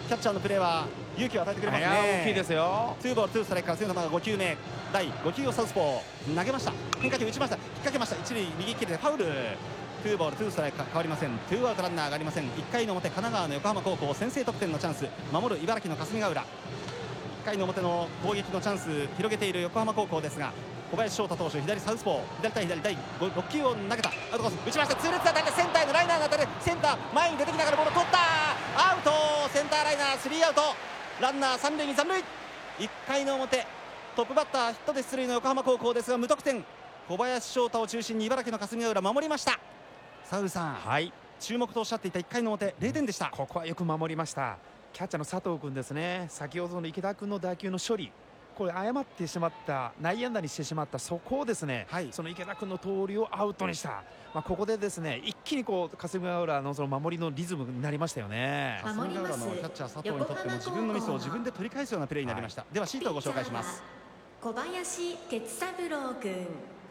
キャッチャーのプレーは勇気を与えてくれますね。 大きいですよ。 ツーボールツーストライクから次の球が5球目、第5球をサウスポー投げました。変化球打ちました。引っ掛けました。一塁右切れでファウル。ツーボールツーストライク変わりません。ツーアウトランナーがありません。1回の表、神奈川の横浜高校先制得点のチャンス、守る茨城の霞ヶ浦。1回の表の攻撃のチャンス広げている横浜高校ですが、小林翔太投手左サウスポー、左対左第6球を投げた。アウトコース打ちました。痛烈な当たりでセンターへのライナーが当たる。センター前に出てきながらボールを取った。アウト。センターライナースリーアウト。ランナー三塁に残塁。1回の表トップバッターヒットで出塁の横浜高校ですが無得点。小林翔太を中心に茨城の霞ヶ浦守りました。サウルさん、 はい、 注目とおっしゃっていた1回の表0点でした。 ここはよく守りました。キャッチャーの佐藤君ですね。先ほどの池田君の打球の処理、これ誤ってしまった、内野安打にしてしまった、そこをですね、はい、その池田君の盗塁をアウトにした。ここでですね一気にこう霞ヶ浦のその守りのリズムになりましたよね。 霞ヶ浦のキャッチャー佐藤にとっても自分のミスを自分で取り返すようなプレーになりました。はい、ではシートをご紹介します。 小林哲三郎君、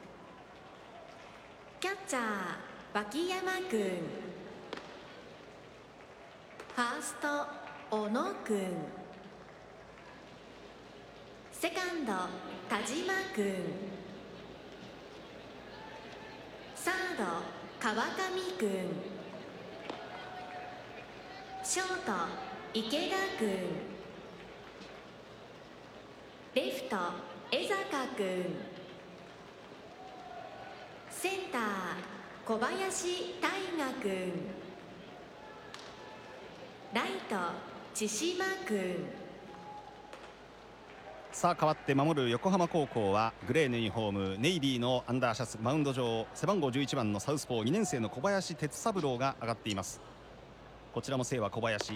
キャッチャー脇山君、ファースト小野君、セカンド田島君、サード川上君、ショート池田君、レフト江坂君、センター小林大河君、ライト千島君。 さあ変わって守る横浜高校はグレーのユニフォームネイビーのアンダーシャツ、マウンド上背番号11番のサウスポー2年生の小林哲三郎が上がっています。こちらも背は小林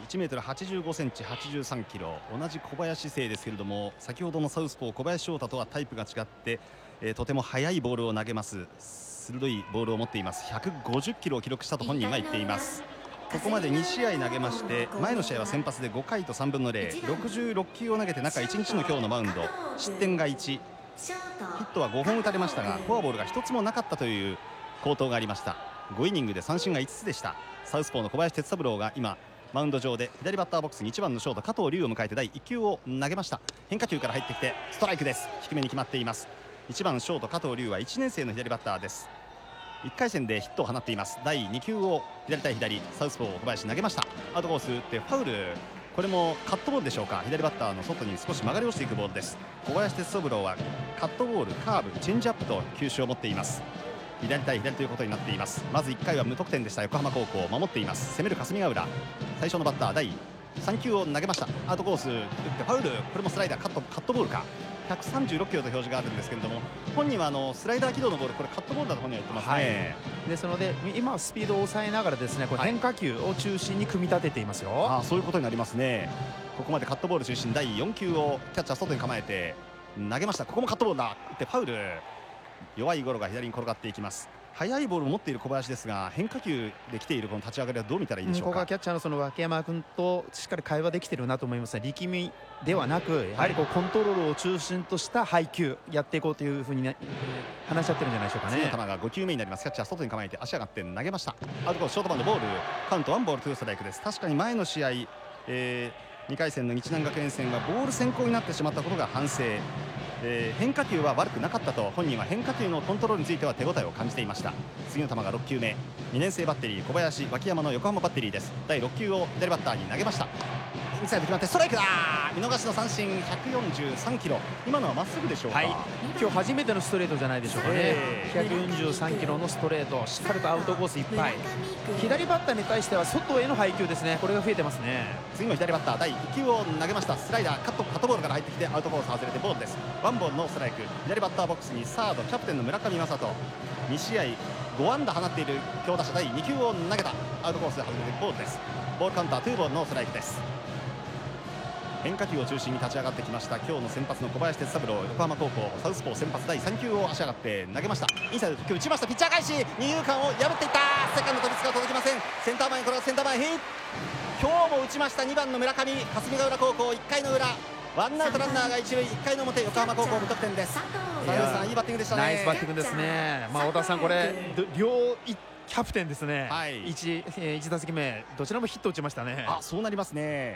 1m85cm 83キロ、同じ小林背ですけれども、先ほどのサウスポー小林翔太とはタイプが違って、とても速いボールを投げます。鋭いボールを持っています。150キロを記録したと本人が言っています。ここまで2試合投げまして、前の試合は先発で5回と3分の0、66球を投げて中1日の今日のマウンド、失点が1、ヒットは5本打たれましたがフォアボールが1つもなかったという好投がありました。5イニングで三振が5つでした。サウスポーの小林哲三郎が今マウンド上で左バッターボックスに1番のショート加藤龍を迎えて第1球を投げました。変化球から入ってきてストライクです。低めに決まっています。1番ショート加藤龍は1年生の左バッターです。1回戦でヒットを放っています。第2球を左対左サウスポー小林投げました。アウトコース打ってファウル、これもカットボールでしょうか。左バッターの外に少し曲がり落ちていくボールです。小林哲三郎はカットボール、カーブ、チェンジアップと球種を持っています。左対左ということになっています。まず1回は無得点でした横浜高校、守っています。攻める霞ヶ浦、最初のバッター第3球を投げました。アウトコース打ってファウル、これもスライダーカットボールか。136キロと表示があるんですけれども、本人はスライダー軌道のボール、これカットボールだと本人は言ってますね。 はい、ですので今はスピードを抑えながらですね、これ変化球を中心に組み立てていますよ。 そういうことになりますね。ここまでカットボール中心、第4球をキャッチャー外に構えて投げました。ここもカットボールだ、打ってファウル、弱いゴロが左に転がっていきます。速いボールを持っている小林ですが、変化球で来ているこの立ち上がりはどう見たらいいでしょうか。 ここはキャッチャーのその脇山君としっかり会話できているなと思います。力みではなく、やはりこうコントロールを中心とした配球やっていこうというふうに、話し合ってるんじゃないでしょうかね。 次の球が5球目になります。キャッチャー外に構えて足上がって投げました。アウトコースショートバウンドボール、カウント1ボール2ストライクです。確かに前の試合、2回戦の日南学園戦はボール先行になってしまったことが反省。変化球は悪くなかったと本人は変化球のコントロールについては手応えを感じていました。次の球が6球目、2年生バッテリー小林脇山の横浜バッテリーです。第6球を左バッターに投げました。インサイド決まってストライクだ、見逃しの三振、143キロ、今のはまっすぐでしょうか。 はい、今日初めてのストレートじゃないでしょうかね。143キロのストレート、しっかりとアウトコースいっぱい、左バッターに対しては外への配球ですね、これが増えてますね。 次の左バッター第1球を投げました。スライダーカットボールから入ってきてアウトコース外れてボールです。ワンボールノーストライク、左バッターボックスにサードキャプテンの村上正人、2試合5安打放っている強打者、第2球を投げた、アウトコースで外れてボールです。ボールカウンター2ボールノーストライクです。変化球を中心に立ち上がってきました今日の先発の小林哲三郎、横浜高校サウスポー先発第3球を足上がって投げました。インサイド今日打ちました。ピッチャー返し、二遊間を破っていった。セカンド飛びつか届きません。センター前、これはセンター前ヒット。今日も打ちました2番の村上、霞ヶ浦高校1回の裏ワンアウトランナーが一塁、1回の表横浜高校無得点です。佐々木さん、いいバッティングでしたね。 ナイスバッティングですね。太田さん、これ両キャプテンですね。 はい、 1打席目どちらもヒット打ちましたね。 そうなりますね。